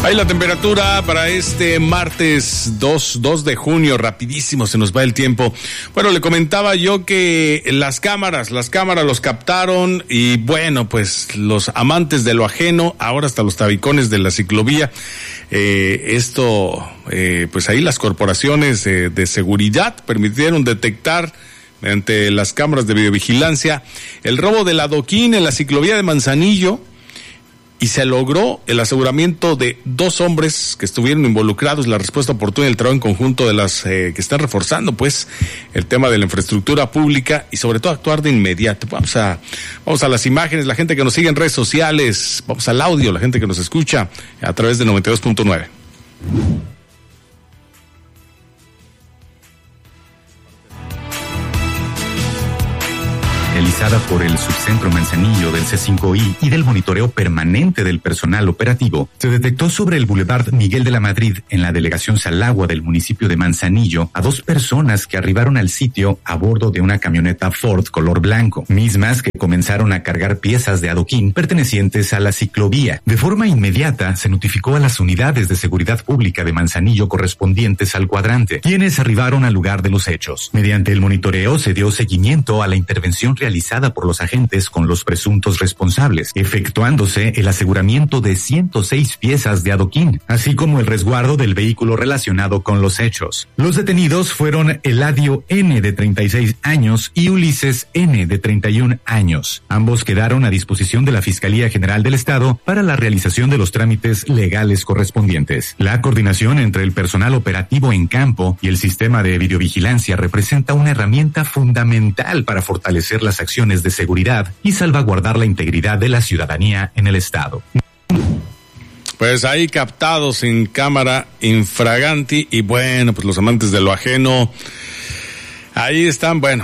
Ahí la temperatura para este martes 2 de junio, rapidísimo se nos va el tiempo. Bueno, le comentaba yo que las cámaras los captaron y bueno, pues los amantes de lo ajeno, ahora hasta los tabicones de la ciclovía, pues ahí las corporaciones de seguridad permitieron detectar mediante las cámaras de videovigilancia el robo del adoquín en la ciclovía de Manzanillo. Y se logró el aseguramiento de 2 hombres que estuvieron involucrados, la respuesta oportuna y el trabajo en conjunto de las que están reforzando pues el tema de la infraestructura pública y sobre todo actuar de inmediato. Vamos a las imágenes, la gente que nos sigue en redes sociales, vamos al audio, la gente que nos escucha a través de 92.9. Realizada por el Subcentro Manzanillo del C5I y del monitoreo permanente del personal operativo, se detectó sobre el Boulevard Miguel de la Madrid, en la delegación Salagua del municipio de Manzanillo, a 2 personas que arribaron al sitio a bordo de una camioneta Ford color blanco, mismas que comenzaron a cargar piezas de adoquín pertenecientes a la ciclovía. De forma inmediata, se notificó a las unidades de seguridad pública de Manzanillo correspondientes al cuadrante, quienes arribaron al lugar de los hechos. Mediante el monitoreo se dio seguimiento a la intervención realizada por los agentes con los presuntos responsables, efectuándose el aseguramiento de 106 piezas de adoquín, así como el resguardo del vehículo relacionado con los hechos. Los detenidos fueron Eladio N., de 36 años, y Ulises N., de 31 años. Ambos quedaron a disposición de la Fiscalía General del Estado para la realización de los trámites legales correspondientes. La coordinación entre el personal operativo en campo y el sistema de videovigilancia representa una herramienta fundamental para fortalecer las acciones de seguridad y salvaguardar la integridad de la ciudadanía en el estado. Pues ahí captados en cámara infraganti y bueno, pues los amantes de lo ajeno, ahí están, bueno.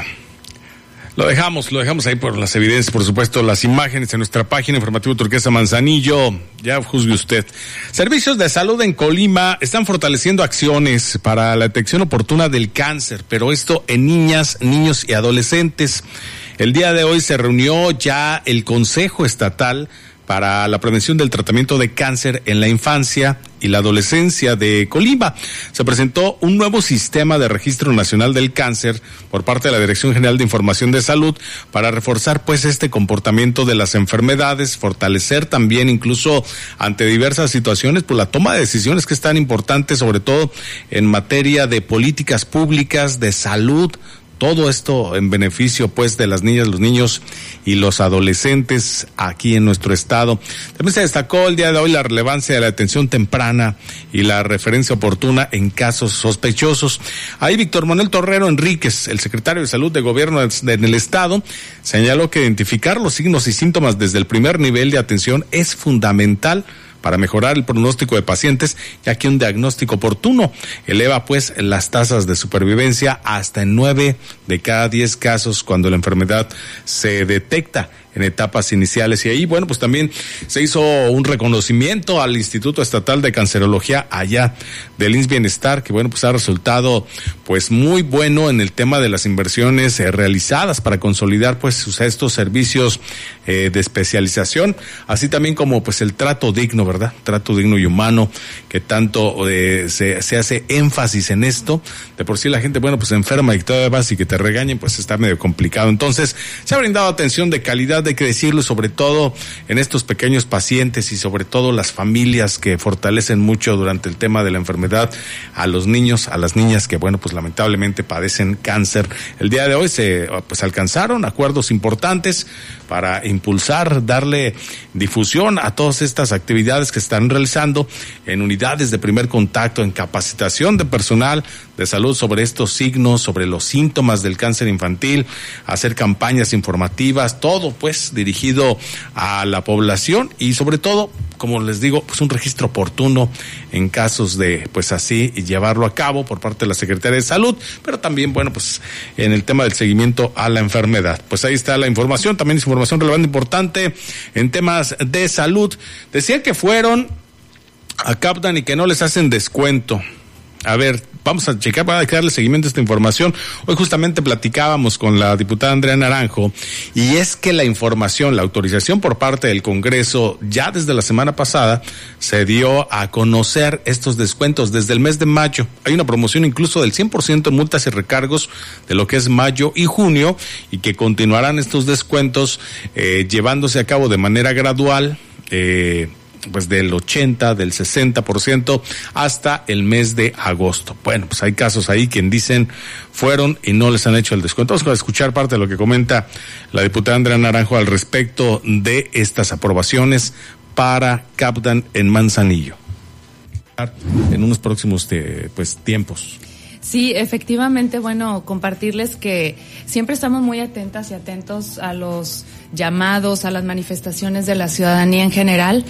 Lo dejamos ahí por las evidencias, por supuesto, las imágenes en nuestra página Informativo Turquesa Manzanillo, ya juzgue usted. Servicios de salud en Colima están fortaleciendo acciones para la detección oportuna del cáncer, pero esto en niñas, niños y adolescentes. El día de hoy se reunió ya el Consejo Estatal para la prevención del tratamiento de cáncer en la infancia y la adolescencia de Colima. Se presentó un nuevo sistema de registro nacional del cáncer por parte de la Dirección General de Información de Salud para reforzar pues este comportamiento de las enfermedades, fortalecer también incluso ante diversas situaciones pues la toma de decisiones que es tan importante, sobre todo en materia de políticas públicas, de salud. Todo esto en beneficio pues de las niñas, los niños y los adolescentes aquí en nuestro estado. También se destacó el día de hoy la relevancia de la atención temprana y la referencia oportuna en casos sospechosos. Ahí Víctor Manuel Torrero Enríquez, el secretario de Salud de Gobierno en el estado, señaló que identificar los signos y síntomas desde el primer nivel de atención es fundamental para mejorar el pronóstico de pacientes, ya que un diagnóstico oportuno eleva pues las tasas de supervivencia hasta en 9 de cada 10 casos cuando la enfermedad se detecta en etapas iniciales. Y ahí, bueno, pues también se hizo un reconocimiento al Instituto Estatal de Cancerología allá del IMSS Bienestar, que bueno, pues ha resultado pues muy bueno en el tema de las inversiones realizadas para consolidar pues estos servicios de especialización, así también como pues el trato digno, ¿verdad? Trato digno y humano, que tanto se hace énfasis en esto. De por sí la gente, bueno, pues se enferma y todavía vas y que te regañen, pues está medio complicado. Entonces, se ha brindado atención de calidad, hay que decirlo, sobre todo en estos pequeños pacientes y sobre todo las familias que fortalecen mucho durante el tema de la enfermedad a los niños, a las niñas que, bueno, pues lamentablemente padecen cáncer. El día de hoy se pues alcanzaron acuerdos importantes para impulsar, darle difusión a todas estas actividades que están realizando en unidades de primer contacto, en capacitación de personal de salud sobre estos signos, sobre los síntomas del cáncer infantil, hacer campañas informativas, todo pues dirigido a la población y sobre todo, como les digo, pues un registro oportuno en casos de pues así llevarlo a cabo por parte de la Secretaría de Salud, pero también, bueno, pues en el tema del seguimiento a la enfermedad. Pues ahí está la información, también es información relevante, importante en temas de salud. Decían que fueron a Capdan y que no les hacen descuento. A ver, vamos a checar para darle seguimiento a esta información. Hoy justamente platicábamos con la diputada Andrea Naranjo, y es que la información, la autorización por parte del Congreso, ya desde la semana pasada, se dio a conocer estos descuentos desde el mes de mayo. Hay una promoción incluso del 100% en multas y recargos de lo que es mayo y junio, y que continuarán estos descuentos llevándose a cabo de manera gradual, pues del 80, del 60% hasta el mes de agosto. Bueno, pues hay casos ahí quien dicen fueron y no les han hecho el descuento. Vamos a escuchar parte de lo que comenta la diputada Andrea Naranjo al respecto de estas aprobaciones para Captan en Manzanillo en unos próximos tiempos. Sí, efectivamente, bueno, compartirles que siempre estamos muy atentas y atentos a los llamados, a las manifestaciones de la ciudadanía en general,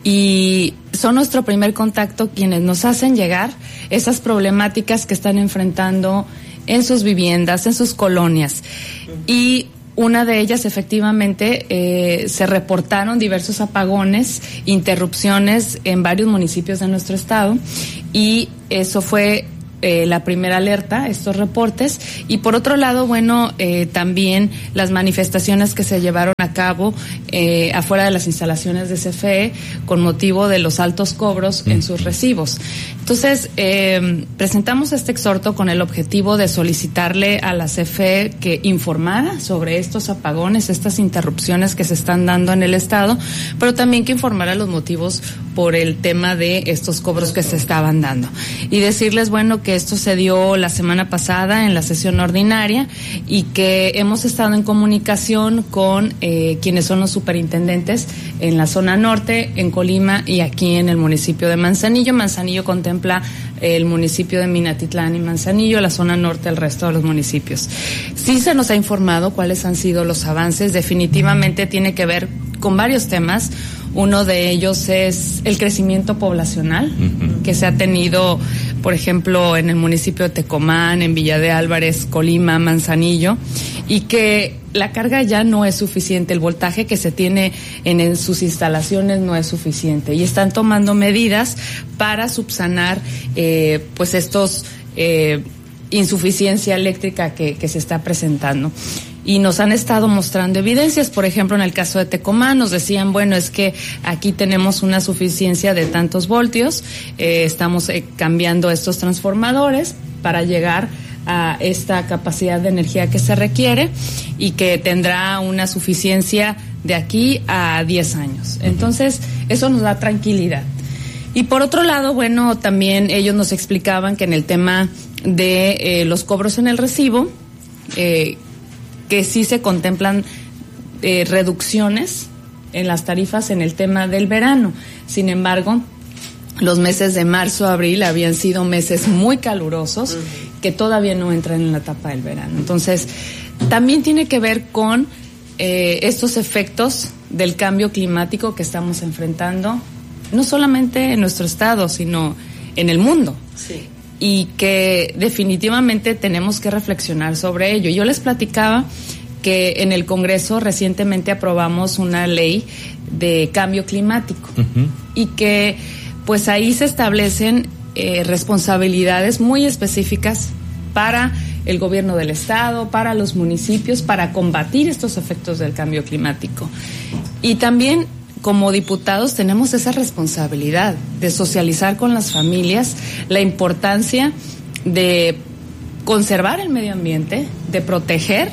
y son nuestro primer contacto quienes nos hacen llegar esas problemáticas que están enfrentando en sus viviendas, en sus colonias. Y una de ellas, efectivamente, se reportaron diversos apagones, interrupciones en varios municipios de nuestro estado, y eso fue la primera alerta, estos reportes. Y por otro lado, bueno, también las manifestaciones que se llevaron a cabo afuera de las instalaciones de CFE con motivo de los altos cobros en sus recibos. Entonces, presentamos este exhorto con el objetivo de solicitarle a la CFE que informara sobre estos apagones, estas interrupciones que se están dando en el estado, pero también que informara los motivos por el tema de estos cobros que se estaban dando. Y decirles, bueno, que esto se dio la semana pasada en la sesión ordinaria, y que hemos estado en comunicación con quienes son los superintendentes en la zona norte, en Colima y aquí en el municipio de Manzanillo. Manzanillo contempla el municipio de Minatitlán y Manzanillo, la zona norte, el resto de los municipios. Sí se nos ha informado cuáles han sido los avances. Definitivamente tiene que ver con varios temas. Uno de ellos es el crecimiento poblacional que se ha tenido, por ejemplo, en el municipio de Tecomán, en Villa de Álvarez, Colima, Manzanillo, y que la carga ya no es suficiente, el voltaje que se tiene en sus instalaciones no es suficiente, y están tomando medidas para subsanar pues estos insuficiencia eléctrica que se está presentando. Y nos han estado mostrando evidencias. Por ejemplo, en el caso de Tecomán nos decían, bueno, es que aquí tenemos una suficiencia de tantos voltios, estamos cambiando estos transformadores para llegar a esta capacidad de energía que se requiere, y que tendrá una suficiencia de aquí a 10 años. Entonces, eso nos da tranquilidad. Y por otro lado, bueno, también ellos nos explicaban que en el tema de los cobros en el recibo, que sí se contemplan reducciones en las tarifas en el tema del verano. Sin embargo, los meses de marzo, abril habían sido meses muy calurosos que todavía no entran en la etapa del verano. Entonces, también tiene que ver con estos efectos del cambio climático que estamos enfrentando, no solamente en nuestro estado, sino en el mundo. Sí. Y que definitivamente tenemos que reflexionar sobre ello. Yo les platicaba que en el Congreso recientemente aprobamos una ley de cambio climático, y que pues ahí se establecen responsabilidades muy específicas para el gobierno del estado, para los municipios, para combatir estos efectos del cambio climático. Y también, como diputados, tenemos esa responsabilidad de socializar con las familias la importancia de conservar el medio ambiente, de proteger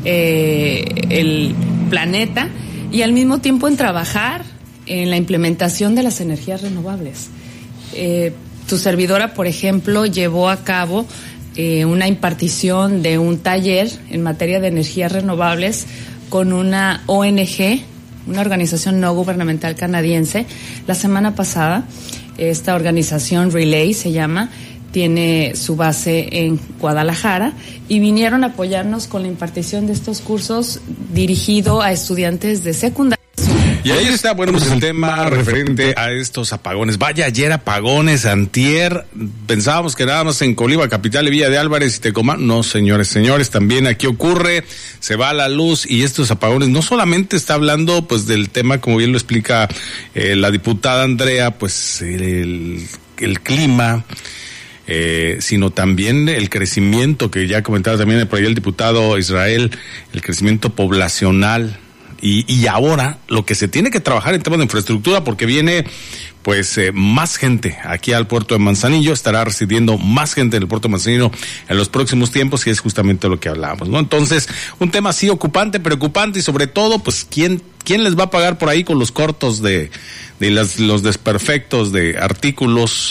el planeta, y al mismo tiempo en trabajar en la implementación de las energías renovables. Tu servidora, por ejemplo, llevó a cabo una impartición de un taller en materia de energías renovables con una ONG, una organización no gubernamental canadiense, la semana pasada. Esta organización, Relay se llama, tiene su base en Guadalajara, y vinieron a apoyarnos con la impartición de estos cursos dirigido a estudiantes de secundaria. Y ahí está, bueno, pues el tema referente a estos apagones. Vaya, ayer apagones, antier, pensábamos que nada más en Colima, capital, y Villa de Álvarez y Tecomán. No, señores, también aquí ocurre, se va la luz, y estos apagones no solamente está hablando pues del tema, como bien lo explica la diputada Andrea, pues el clima, sino también el crecimiento que ya comentaba también por ahí el diputado Israel, el crecimiento poblacional. Y ahora lo que se tiene que trabajar en temas de infraestructura, porque viene pues más gente aquí al puerto de Manzanillo, estará residiendo más gente en el puerto de Manzanillo en los próximos tiempos, y es justamente lo que hablábamos, ¿no? Entonces, un tema así ocupante, preocupante, y sobre todo, pues, ¿quién les va a pagar por ahí con los cortos de los desperfectos de artículos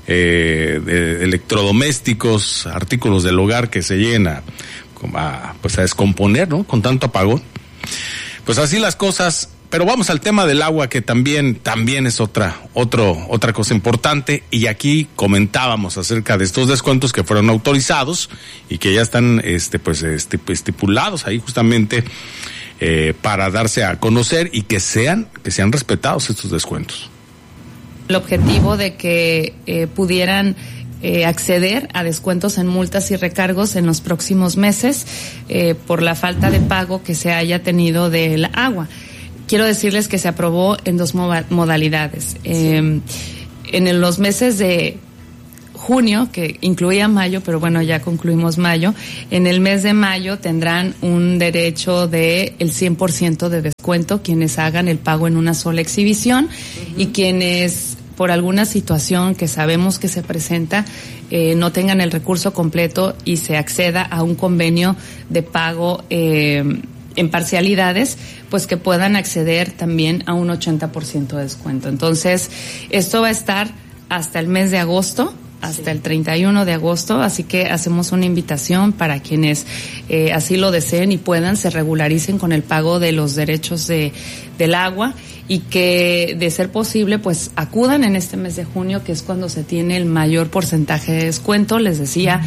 de electrodomésticos, artículos del hogar que se llena a descomponer, ¿no? Con tanto apagón. Pues así las cosas, pero vamos al tema del agua, que también es otra cosa importante, y aquí comentábamos acerca de estos descuentos que fueron autorizados y que ya están estipulados ahí justamente para darse a conocer y que sean respetados estos descuentos. El objetivo de que pudieran acceder a descuentos en multas y recargos en los próximos meses por la falta de pago que se haya tenido del agua. Quiero decirles que se aprobó en dos modalidades. En los meses de junio, que incluía mayo, pero bueno, ya concluimos mayo, en el mes de mayo tendrán un derecho de el 100% de descuento quienes hagan el pago en una sola exhibición, y quienes por alguna situación que sabemos que se presenta, no tengan el recurso completo y se acceda a un convenio de pago en parcialidades, pues que puedan acceder también a un 80% de descuento. Entonces, esto va a estar hasta el mes de agosto, hasta el 31 de agosto, así que hacemos una invitación para quienes así lo deseen y puedan, se regularicen con el pago de los derechos del agua, y que, de ser posible, pues acudan en este mes de junio, que es cuando se tiene el mayor porcentaje de descuento. Les decía,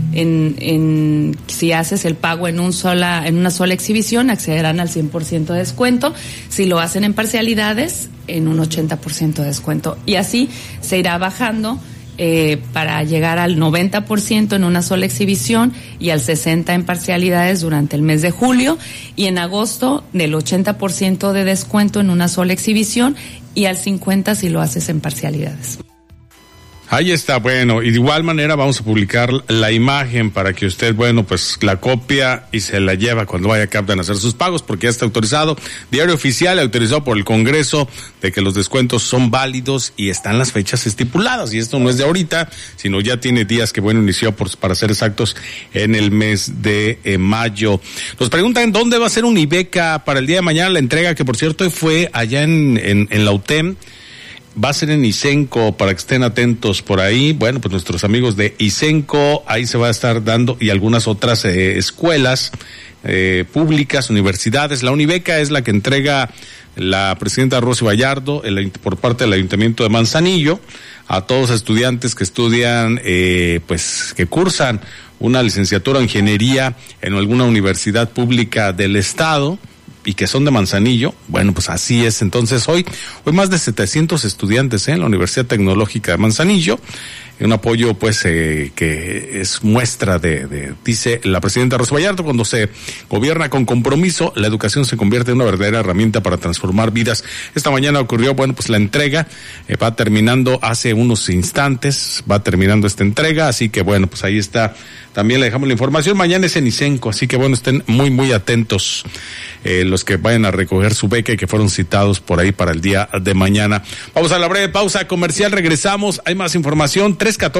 si haces el pago en una sola exhibición, accederán al 100% de descuento. Si lo hacen en parcialidades, en un 80% de descuento. Y así se irá bajando para llegar al 90% en una sola exhibición y al 60% en parcialidades durante el mes de julio, y en agosto del 80% de descuento en una sola exhibición y al 50% si lo haces en parcialidades. Ahí está, bueno, y de igual manera vamos a publicar la imagen para que usted, pues la copia y se la lleva cuando vaya a CAPTAN a hacer sus pagos, porque ya está autorizado. Diario Oficial, autorizado por el Congreso, de que los descuentos son válidos y están las fechas estipuladas, y esto no es de ahorita, sino ya tiene días que, inició para ser exactos en el mes de mayo. Nos preguntan dónde va a ser Unibeca para el día de mañana, la entrega, que por cierto hoy fue allá en la UTEM. Va a ser en Isenco, para que estén atentos por ahí. Bueno, pues nuestros amigos de Isenco, ahí se va a estar dando, y algunas otras escuelas públicas, universidades. La Unibeca es la que entrega la presidenta Rosy Vallardo por parte del Ayuntamiento de Manzanillo a todos los estudiantes que estudian, que cursan una licenciatura en ingeniería en alguna universidad pública del estado y que son de Manzanillo. Bueno, pues así es. Entonces hoy más de 700 estudiantes en la Universidad Tecnológica de Manzanillo, un apoyo que es muestra dice la presidenta Rosa Vallardo, cuando se gobierna con compromiso, la educación se convierte en una verdadera herramienta para transformar vidas. Esta mañana ocurrió, pues la entrega va terminando hace unos instantes, va terminando esta entrega, así que pues ahí está. También le dejamos la información. Mañana es en Isenco, así que estén muy, muy atentos los que vayan a recoger su beca y que fueron citados por ahí para el día de mañana. Vamos a la breve pausa comercial, regresamos. Hay más información.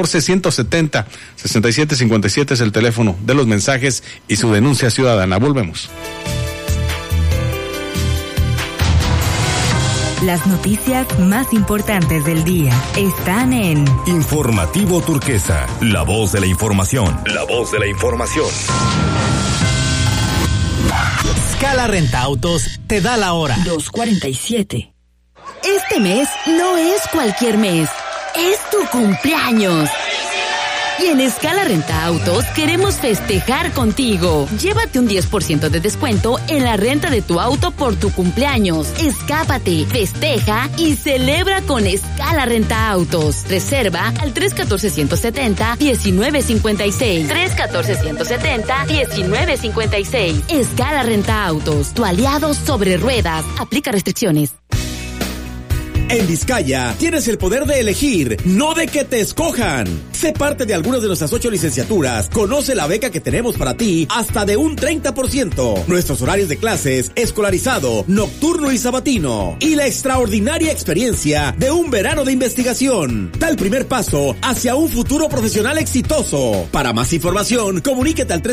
314-170-6757 es el teléfono de los mensajes y su denuncia ciudadana. Volvemos. Las noticias más importantes del día están en Informativo Turquesa, la voz de la información. La voz de la información. Scala Renta Autos te da la hora. 2:47. Este mes no es cualquier mes, es tu cumpleaños. Y en Scala Renta Autos queremos festejar contigo. Llévate un 10% de descuento en la renta de tu auto por tu cumpleaños. Escápate, festeja y celebra con Scala Renta Autos. Reserva al 314-170-1956. 314-170-1956. Scala Renta Autos, tu aliado sobre ruedas. Aplica restricciones. En Vizcaya tienes el poder de elegir, no de que te escojan. Sé parte de algunas de nuestras 8 licenciaturas. Conoce la beca que tenemos para ti hasta de un 30%. Nuestros horarios de clases, escolarizado, nocturno y sabatino. Y la extraordinaria experiencia de un verano de investigación. Da el primer paso hacia un futuro profesional exitoso. Para más información, comuníquete al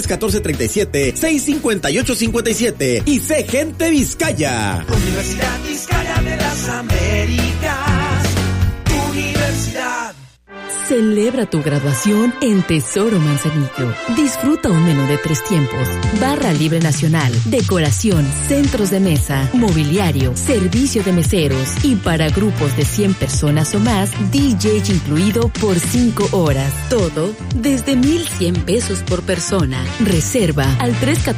314-37-658-57 y sé gente Vizcaya. Universidad Vizcaya de las Américas. Universidad. Celebra tu graduación en Tesoro Manzanillo. Disfruta un menú de 3 tiempos, barra libre nacional, decoración, centros de mesa, mobiliario, servicio de meseros y para grupos de 100 personas o más, DJ incluido por 5 horas. Todo desde 1,100 pesos por persona. Reserva al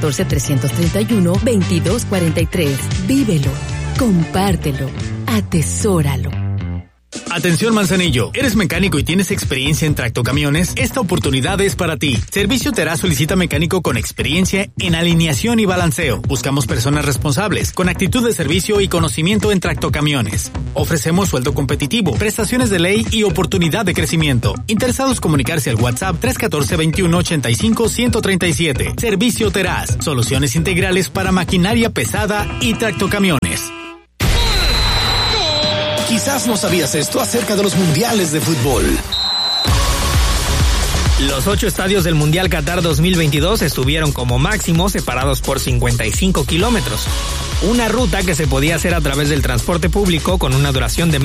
314-331-2243. Vívelo, compártelo, atesóralo. Atención Manzanillo, ¿eres mecánico y tienes experiencia en tractocamiones? Esta oportunidad es para ti. Servicio Teraz solicita mecánico con experiencia en alineación y balanceo. Buscamos personas responsables, con actitud de servicio y conocimiento en tractocamiones. Ofrecemos sueldo competitivo, prestaciones de ley y oportunidad de crecimiento. Interesados comunicarse al WhatsApp 314-2185-137. Servicio Teraz, soluciones integrales para maquinaria pesada y tractocamiones. Quizás no sabías esto acerca de los mundiales de fútbol. Los 8 estadios del Mundial Qatar 2022 estuvieron como máximo separados por 55 kilómetros. Una ruta que se podía hacer a través del transporte público con una duración de